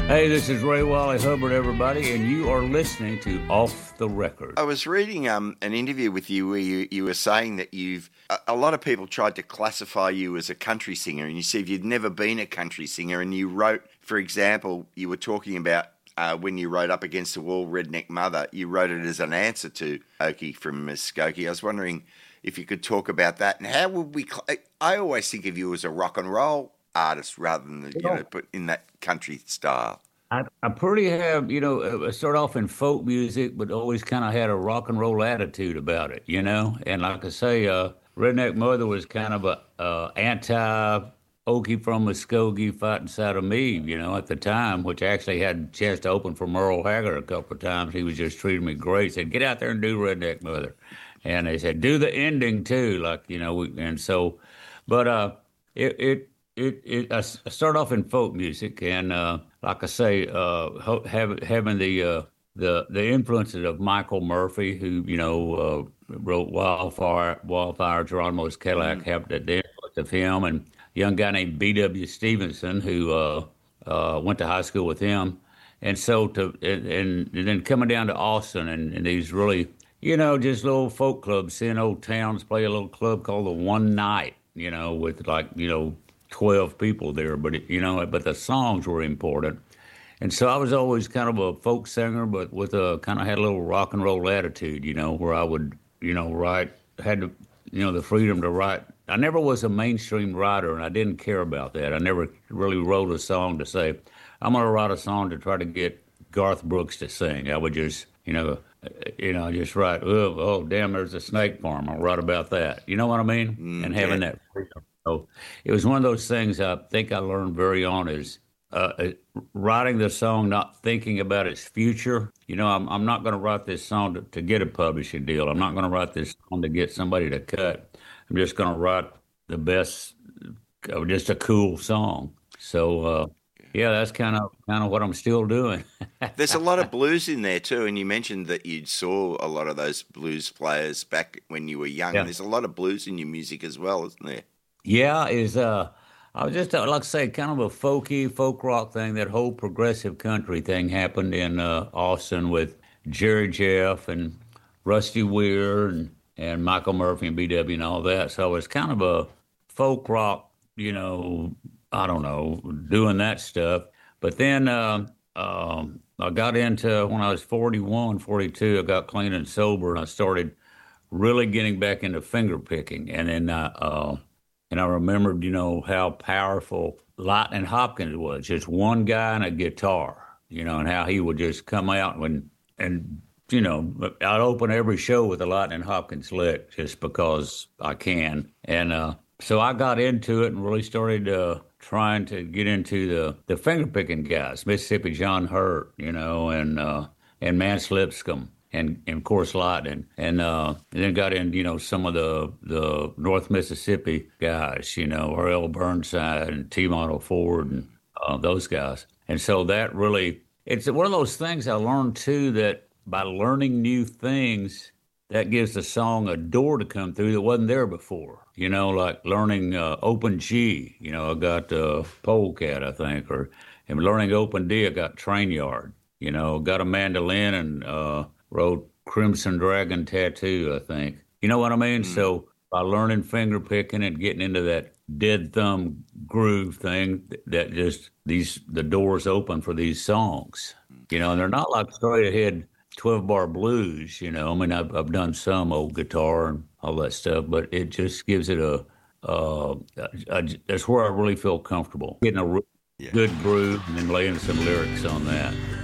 Hey, this is Ray Wally Hubbard, everybody, and you are listening to Off the Record. I was reading an interview with you where you were saying that a lot of people tried to classify you as a country singer, and you said you'd never been a country singer, and you wrote, for example, you were talking about when you wrote Up Against the Wall, Redneck Mother, you wrote it as an answer to Okie from Muskogee. I was wondering if you could talk about that, and how would we... I always think of you as a rock and roll artist rather than, but in that country style. I pretty have, start off in folk music, but always kind of had a rock and roll attitude about it, And like I say, Redneck Mother was kind of a anti-Okie from Muskogee fighting side of me, at the time, which actually had a chance to open for Merle Haggard a couple of times. He was just treating me great. Said, get out there and do Redneck Mother. And they said, do the ending too, I start off in folk music, and like I say, having the influences of Michael Murphy, who wrote Wildfire, Geronimo's Cadillac, have the influence of him, and a young guy named B.W. Stevenson, who went to high school with him, and then coming down to Austin and these really, just little folk clubs, seeing old towns play a little club called the One Night, with 12 people there, but but the songs were important. And so I was always kind of a folk singer, but with had a little rock and roll attitude, where I would, write, had to, the freedom to write. I never was a mainstream writer, and I didn't care about that. I never really wrote a song to say, I'm going to write a song to try to get Garth Brooks to sing. I would just, just write, oh, damn, there's a snake farm. I'll write about that. You know what I mean? And having that freedom. So it was one of those things I think I learned very on is writing the song, not thinking about its future. I'm not going to write this song to get a publishing deal. I'm not going to write this song to get somebody to cut. I'm just going to write the best, just a cool song. So, that's kind of what I'm still doing. There's a lot of blues in there too, and you mentioned that you saw a lot of those blues players back when you were young. Yeah. And there's a lot of blues in your music as well, isn't there? Yeah, I was just, like I say, kind of a folk rock thing. That whole progressive country thing happened in Austin with Jerry Jeff and Rusty Weir and Michael Murphy and B.W. and all that. So it was kind of a folk rock, I don't know, doing that stuff. But then I got into, when I was 41, 42, I got clean and sober, and I started really getting back into finger picking. And then and I remembered, how powerful Lightning Hopkins was. Just one guy and a guitar, and how he would just come out and I'd open every show with a Lightning Hopkins lick just because I can. And so I got into it and really started trying to get into the finger picking guys, Mississippi John Hurt, and Mance Lipscomb. And of course Lightning, and then got in, some of the North Mississippi guys, R.L. Burnside and T-Model Ford and those guys. And so that really, it's one of those things I learned too, that by learning new things, that gives the song a door to come through that wasn't there before. Like learning open G, I got Polecat, I think, and learning open D, I got Train Yard, got a mandolin and wrote Crimson Dragon Tattoo, I think. You know what I mean? Mm-hmm. So by learning finger picking and getting into that dead thumb groove thing, that just the doors open for these songs. And they're not like straight ahead 12-bar blues, I mean, I've done some old guitar and all that stuff, but it just gives it that's where I really feel comfortable. Getting a good groove and then laying some lyrics on that.